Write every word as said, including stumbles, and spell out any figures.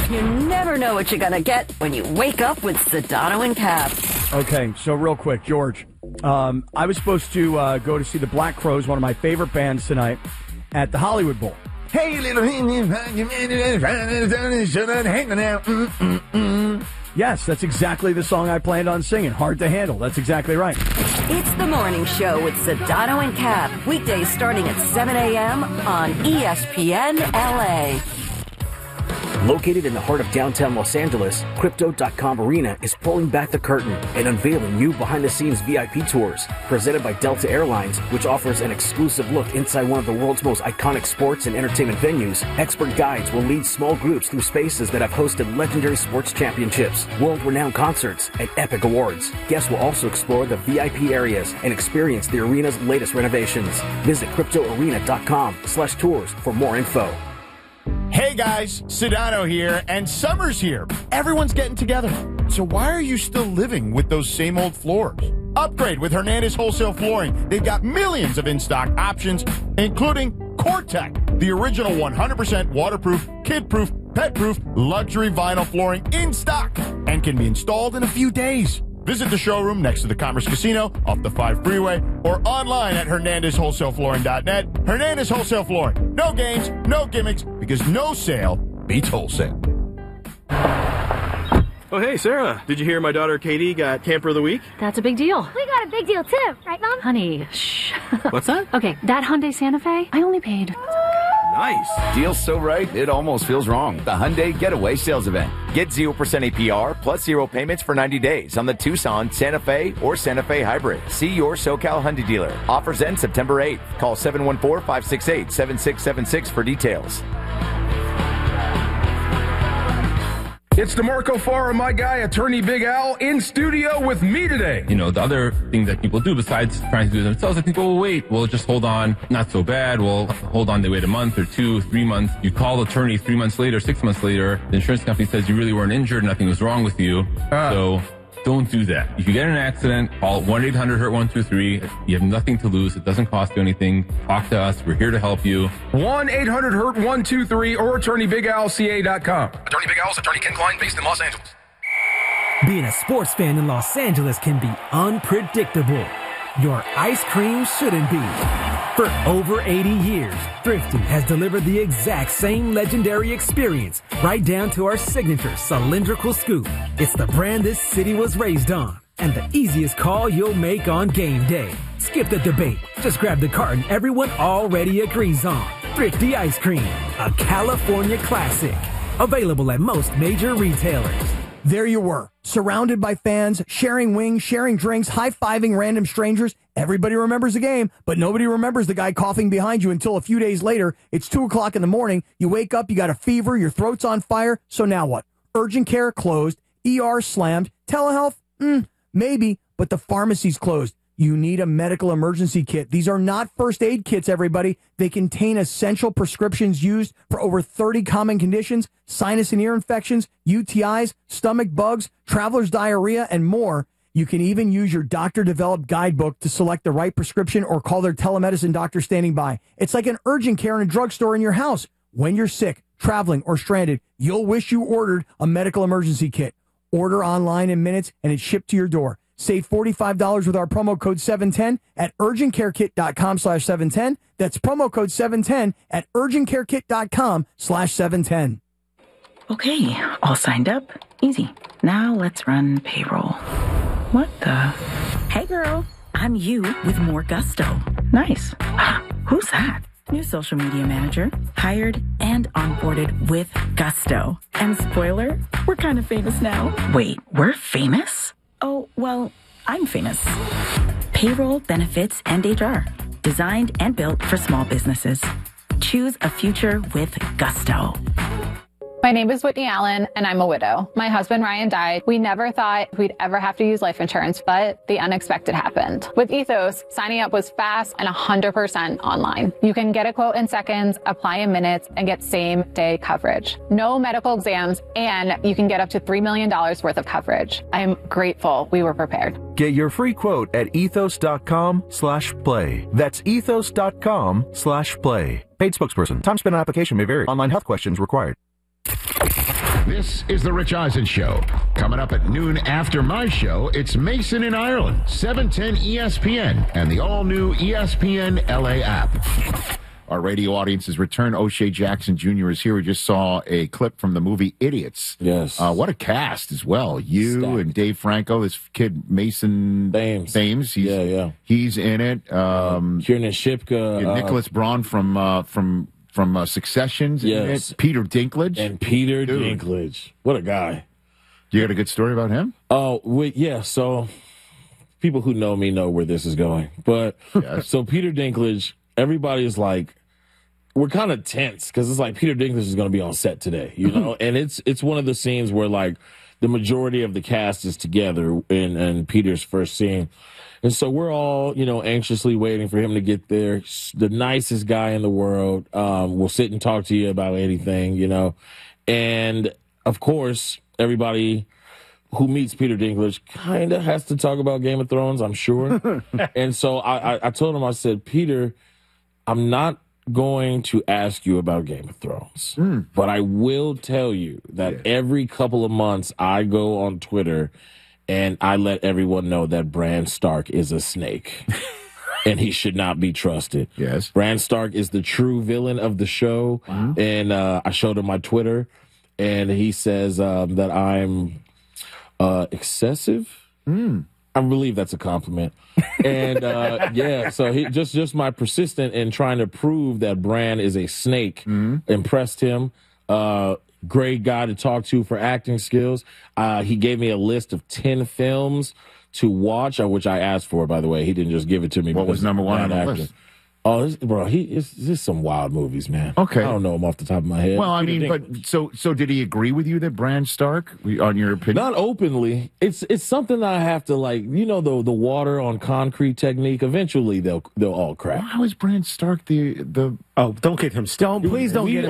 You never know what you're going to get when you wake up with Sedano and Cap. Okay, so real quick, George. Um, I was supposed to uh, go to see the Black Crowes, one of my favorite bands, tonight at the Hollywood Bowl. Hey, little... Yes, that's exactly the song I planned on singing. Hard to Handle. That's exactly right. It's the morning show with Sedano and Cap. Weekdays starting at seven a.m. on E S P N L A. Located in the heart of downtown Los Angeles, Crypto dot com Arena is pulling back the curtain and unveiling new behind-the-scenes V I P tours presented by Delta Airlines, which offers an exclusive look inside one of the world's most iconic sports and entertainment venues. Expert guides will lead small groups through spaces that have hosted legendary sports championships, world-renowned concerts, and epic awards. Guests will also explore the V I P areas and experience the arena's latest renovations. Visit Crypto Arena dot com slash tours for more info. Hey guys, Sedano here, and summer's here. Everyone's getting together. So why are you still living with those same old floors? Upgrade with Hernandez Wholesale Flooring. They've got millions of in-stock options, including CoreTech, the original one hundred percent waterproof, kid-proof, pet-proof, luxury vinyl flooring in stock and can be installed in a few days. Visit the showroom next to the Commerce Casino off the five freeway or online at Hernandez Wholesale Flooring dot net. Hernandez Wholesale Flooring. No games, no gimmicks, because no sale beats wholesale. Oh, hey, Sarah. Did you hear my daughter Katie got Camper of the Week? That's a big deal. We got a big deal, too. Right, Mom? Honey, shh. What's that? Okay, that Hyundai Santa Fe, I only paid... Nice. Deal's so right, it almost feels wrong. The Hyundai Getaway Sales Event. Get zero percent A P R plus zero payments for ninety days on the Tucson, Santa Fe, or Santa Fe Hybrid. See your SoCal Hyundai dealer. Offers end September eighth. Call seven one four, five six eight, seven six seven six for details. It's DeMarco Farr, my guy, Attorney Big Al, in studio with me today. You know, the other thing that people do besides trying to do it themselves, I think, oh, wait, we'll just hold on. Not so bad. We'll hold on. They wait a month or two, three months. You call the attorney three months later, six months later. The insurance company says you really weren't injured. Nothing was wrong with you. Uh. So don't do that. If you get in an accident, call one eight hundred hurt one two three. You have nothing to lose. It doesn't cost you anything. Talk to us. We're here to help you. one eight hundred hurt one two three or attorney big al c a dot com. Attorney Big Al's Attorney Ken Klein, based in Los Angeles. Being a sports fan in Los Angeles can be unpredictable. Your ice cream shouldn't be. For over eighty years, Thrifty has delivered the exact same legendary experience, right down to our signature cylindrical scoop. It's the brand this city was raised on, and the easiest call you'll make on game day. Skip the debate. Just grab the carton everyone already agrees on. Thrifty Ice Cream, a California classic. Available at most major retailers. There you were, surrounded by fans, sharing wings, sharing drinks, high-fiving random strangers. Everybody remembers the game, but nobody remembers the guy coughing behind you until a few days later. It's two o'clock in the morning. You wake up, you got a fever, your throat's on fire. So now what? Urgent care closed, E R slammed, telehealth? Mm, maybe, but the pharmacy's closed. You need a medical emergency kit. These are not first aid kits, everybody. They contain essential prescriptions used for over thirty common conditions, sinus and ear infections, U T Is, stomach bugs, traveler's diarrhea, and more. You can even use your doctor-developed guidebook to select the right prescription or call their telemedicine doctor standing by. It's like an urgent care in a drugstore in your house. When you're sick, traveling, or stranded, you'll wish you ordered a medical emergency kit. Order online in minutes, and it's shipped to your door. Save forty-five dollars with our promo code seven ten at urgent care kit dot com slash seven ten. That's promo code seven ten at urgent care kit dot com slash seven ten. Okay, all signed up. Easy. Now let's run payroll. What the? Hey girl, I'm you with more gusto. Nice. Who's that? New social media manager, hired and onboarded with gusto. And spoiler, we're kind of famous now. Wait, we're famous? Oh, well, I'm famous. Payroll, benefits, and H R. Designed and built for small businesses. Choose a future with gusto. My name is Whitney Allen, and I'm a widow. My husband, Ryan, died. We never thought we'd ever have to use life insurance, but the unexpected happened. With Ethos, signing up was fast and one hundred percent online. You can get a quote in seconds, apply in minutes, and get same-day coverage. No medical exams, and you can get up to three million dollars worth of coverage. I am grateful we were prepared. Get your free quote at ethos.com slash play. That's ethos.com slash play. Paid spokesperson. Time spent on application may vary. Online health questions required. This is the Rich Eisen Show. Coming up at noon after my show, it's Mason in Ireland, seven ten E S P N, and the all-new E S P N L A app. Our radio audience has returned. O'Shea Jackson Junior is here. We just saw a clip from the movie Idiots. Yes. Uh, what a cast as well. You Stacked. And Dave Franco, this kid Mason Thames. Thames. He's, yeah, yeah. He's in it. Um, Kiernan Shipka. Yeah, uh, Nicholas Braun from uh, from from uh, Succession's in Yes. it. Peter Dinklage. And Peter Dude. Dinklage. What a guy. You got a good story about him? Oh, we, yeah. So people who know me know where this is going. But Yes. so Peter Dinklage, everybody is like, we're kind of tense because it's like Peter Dinklage is going to be on set today, you know? And it's it's one of the scenes where like the majority of the cast is together in, in Peter's first scene. And so we're all, you know, anxiously waiting for him to get there. The nicest guy in the world. Um, will sit and talk to you about anything, you know? And of course, everybody who meets Peter Dinklage kind of has to talk about Game of Thrones, I'm sure. And so I, I, I told him, I said, Peter, I'm not going to ask you about Game of Thrones, mm. but I will tell you that yeah. every couple of months I go on Twitter and I let everyone know that Bran Stark is a snake and he should not be trusted. Yes. Bran Stark is the true villain of the show. Wow. And uh, I showed him my Twitter and he says um, that I'm uh, excessive. Mm. I believe that's a compliment. And, uh, yeah, so he just, just my persistent in trying to prove that Bran is a snake mm-hmm. impressed him. Uh, great guy to talk to for acting skills. Uh, he gave me a list of ten films to watch, uh, which I asked for, by the way. He didn't just give it to me. What was number one on the list? Oh, this, bro, he it's just some wild movies, man. Okay, I don't know him off the top of my head. Well, I mean, but so so did he agree with you that Bran Stark, on your opinion? Not openly. It's it's something that I have to like. You know the the water on concrete technique. Eventually they'll they'll all crack. How is Bran Stark the the? Oh, don't get him started. Don't please don't we, get him.